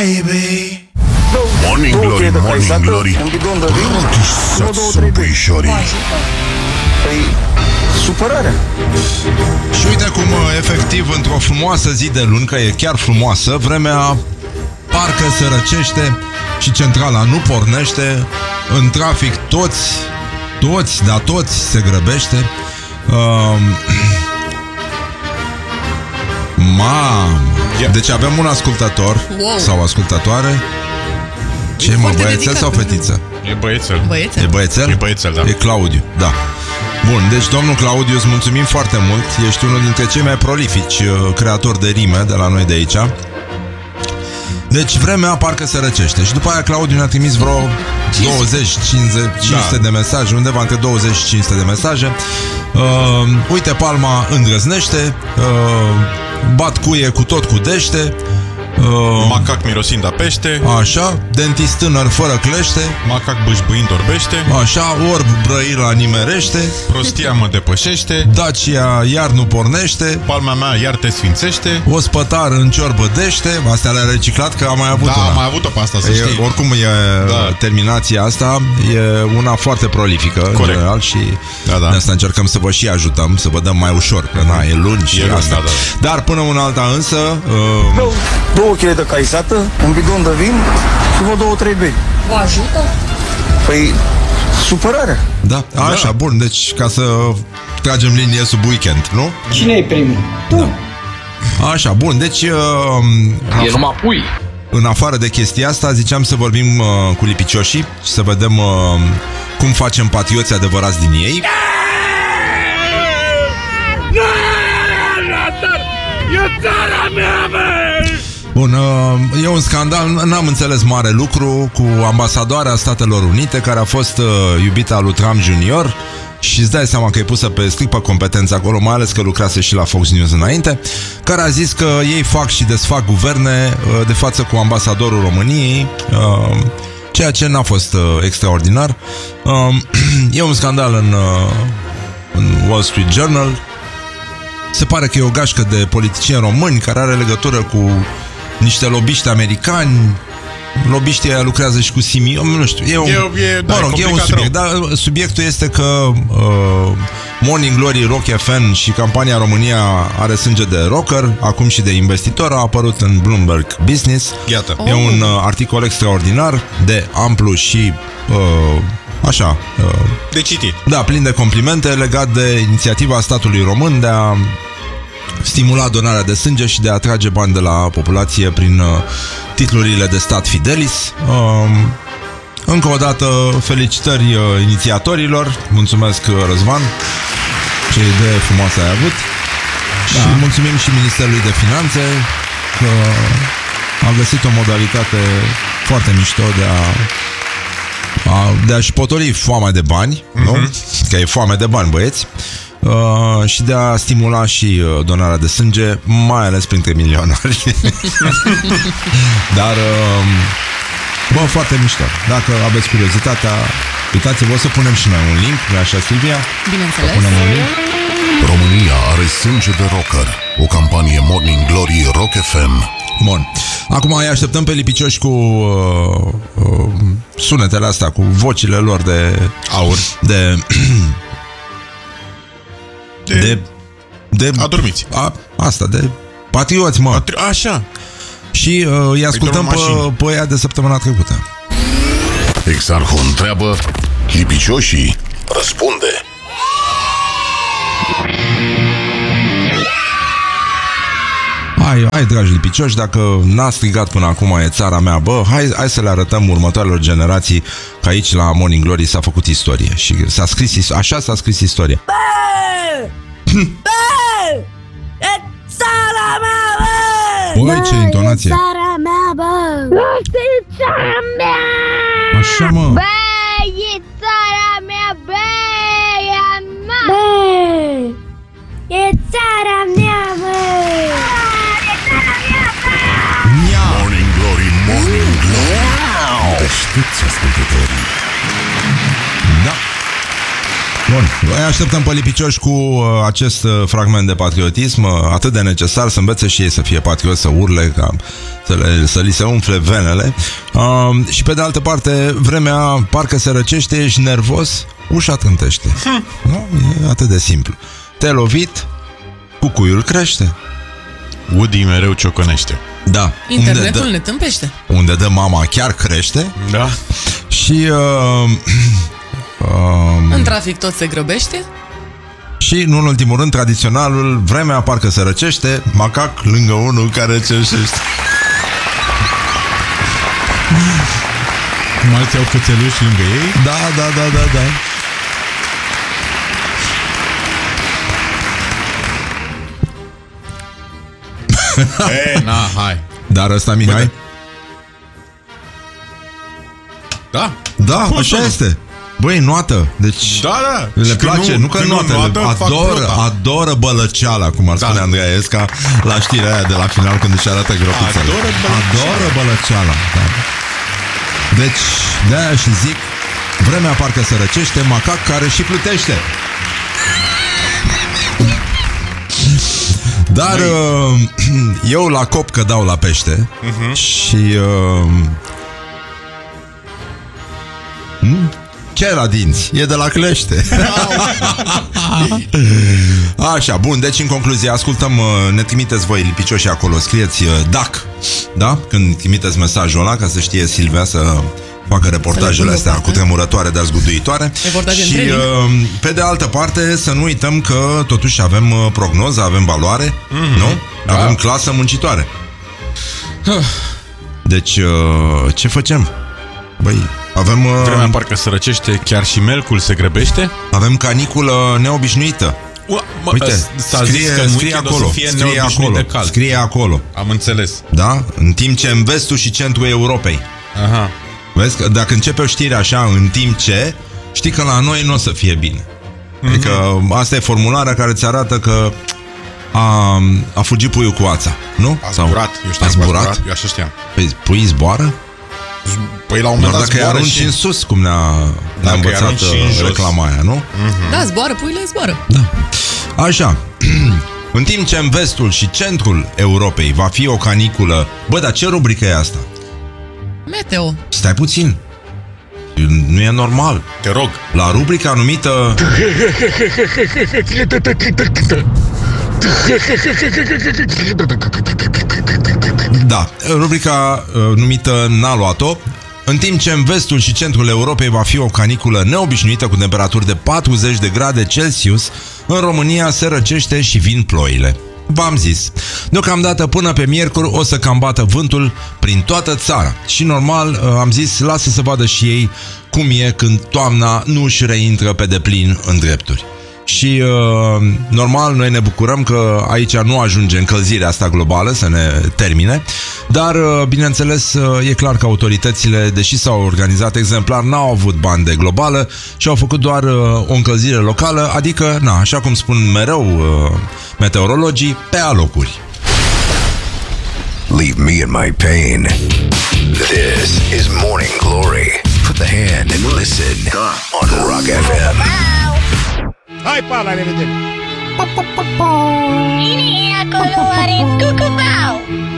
baby. Morning Glory, Morning Glory. Rocky să puișorii. Păi, supărarea. Și uite cum, efectiv, într-o frumoasă zi de luni, că e chiar frumoasă, vremea parcă se răcește și centrala nu pornește. În trafic toți se grăbește. Mamă! Deci avem un ascultător sau ascultătoare. Ce e, mă, băiețel sau fetiță? E băiețel. E băiețel? E băiețel, da. E Claudiu, da. Bun, deci domnul Claudiu, îți mulțumim foarte mult. Ești unul dintre cei mai prolifici creatori de rime de la noi de aici. Deci vremea parcă se răcește. Și după aia Claudiu ne-a trimis vreo 20, 50, 500 de mesaje, undeva între 20 și 500 de mesaje. Uite, palma îndrăznește, bat cuie cu tot cu dește, macac mirosind a pește. Așa, dentist tânăr fără clește. Macac bâșbâind orbește. Așa, orb brăila nimerește. Prostia mă depășește. Dacia iar nu pornește. Palma mea iar te sfințește. Ospătar în ciorbă dește. Astea le-a reciclat că am mai avut una. am mai avut-o pe asta, să știi. Oricum terminația asta e una foarte prolifică. Corect. În general. Și de asta încercăm să vă și ajutăm, să vă dăm mai ușor, că e luni și asta. Dar până una alta însă 2 kg de caisată, un bidon de vin și vreo 2-3 bei. Vă ajută? Păi, supărarea. Da, așa, bun, deci ca să tragem linie sub weekend, nu? Cine e primul? Tu. Da. Așa, bun, deci e numai pui. În afară de chestia asta, ziceam să vorbim cu lipicioșii și să vedem cum facem patrioți adevărați din ei. E țara mea, bă! Bun, e un scandal, n-am înțeles mare lucru, cu ambasadoarea Statelor Unite, care a fost iubita lui Trump Junior. Și îți dai seama că e pusă pe strict pe competență acolo, mai ales că lucrase și la Fox News înainte, care a zis că ei fac și desfac guverne de față cu ambasadorul României, ceea ce n-a fost extraordinar. E un scandal în Wall Street Journal. Se pare că e o gașcă de politicieni români care are legătură cu niște lobiști americani. Lobiștii aia lucrează și cu Simion, nu știu, e un subiect. Dar subiectul este că Morning Glory, Rock FM și campania România are sânge de rocker, acum și de investitor, a apărut în Bloomberg Business. Iată. E un articol extraordinar, de amplu și așa de citit. Da, plin de complimente, legat de inițiativa statului român de a stimula donarea de sânge și de a atrage bani de la populație prin titlurile de stat Fidelis. Încă o dată felicitări inițiatorilor. Mulțumesc, Răzvan, ce idee frumoasă ai avut. Da. Și mulțumim și Ministerului de Finanțe că a găsit o modalitate foarte mișto de a-și potoli foamea de bani, nu? Că e foame de bani, băieți. Și de a stimula și donarea de sânge, mai ales printre milionari. Dar foarte mișto. Dacă aveți curiozitatea, uitați-vă, o să punem și noi un link, nu așa, Silvia? Bineînțeles. Punem un link. România are sânge de rocker. O campanie Morning Glory Rock FM. Bun. Acum îi așteptăm pe lipicioși cu sunetele astea, cu vocile lor de aur, de adormiți. Asta, de patrioți, mă. Așa. Și îi ascultăm pe ea de săptămâna trecută. Exarhul întreabă, lipicioșii răspunde. Hai, dragi lipicioși, dacă n-a strigat până acum e țara mea, hai să le arătăm următoarelor generații că aici la Morning Glory s-a făcut istorie. Și așa s-a scris istoria. E țara mea, bă! Băi, ce intonație! E țara mea, bă! E țara mea! Așa, mă! Bă, e țara mea, bă! E a mea! Bă! E țara mea, bă! E țara mea, bă! Morning Glory, Morning Glory. Deștepți ascultătorii. Da. Bun, Noi așteptăm pe lipicioși cu acest fragment de patriotism atât de necesar, să învețe și ei să fie patrioți, să urle, să li se umfle venele. Și pe de altă parte, vremea parcă se răcește, ești nervos, ușa trântește. Nu? E atât de simplu. Te-ai lovit, cucuiul crește. Woody mereu cioconește. Da. Internetul ne tâmpește. Unde dă mama chiar crește. Da. Și în trafic tot se grăbește. și, nu în ultimul rând, tradiționalul, vremea parcă se răcește, macac lângă unul care cerșește. Cum alții au cățeluși lângă ei. Da. Hai. Dar ăsta, Mihai? Da. Da, așa este. Băi, noată. Deci Da. le Și place, nu că noată, adoră bălăceala, cum ar spune Andreea Esca la știrea aia de la final când își arată gropițele. Adoră bălăceala. Da. Deci, de-aia și zic, vremea parcă se răcește, macac care și plutește. Dar eu la cop că dau la pește. Și ce la dinți? E de la clește. Așa, bun, deci în concluzie ascultăm, ne trimiteți voi lipicioși acolo, scrieți DAC, da? Când trimiteți mesajul ăla, ca să știe Silvia să facă reportajele astea cu tremurătoare, de zguduitoare. Și pe de altă parte să nu uităm că totuși avem prognoză, avem valoare, nu? Avem clasă muncitoare. Deci ce facem? Băi, avem vremea parcă se răcește, chiar și melcul se grăbește. Avem caniculă neobișnuită. Uite, scrie acolo, scrie acolo. Am înțeles. Da? În timp ce în vestul și centrul Europei. Aha. Vezi că dacă începe o știre așa, în timp ce, știi că la noi nu o să fie bine. Adică asta e formularea care îți arată că a fugit puiul cu ața, nu? A zburat. A zburat? Eu așa știam. Păi puii zboară? Păi la un moment dat dacă arunci în sus, cum ne-a învățat reclama aia, nu? Da, zboară, puiile zboară. Da. Așa. În timp ce în vestul și centrul Europei va fi o caniculă. Bă, dar ce rubrică e asta? Meteo. Stai puțin. Nu e normal. Te rog. La rubrica numită da, rubrica numită N-a luat-o. În timp ce în vestul și centrul Europei va fi o caniculă neobișnuită cu temperaturi de 40 de grade Celsius, în România se răcește și vin ploile. V-am zis, deocamdată până pe miercuri o să cam bată vântul prin toată țara. Și normal, am zis, lasă să vadă și ei cum e când toamna nu își reintră pe deplin în drepturi. Și normal, noi ne bucurăm că aici nu ajunge încălzirea asta globală să ne termine. Dar, bineînțeles, e clar că autoritățile, deși s-au organizat exemplar, n-au avut bani de globală și au făcut doar o încălzire locală. Adică, așa cum spun mereu meteorologii, pe alocuri. Leave me in my pain. This is Morning Glory. Put the hand and listen on Rock FM. Hai, pa, la revedere! Cine e acolo, are cucubau?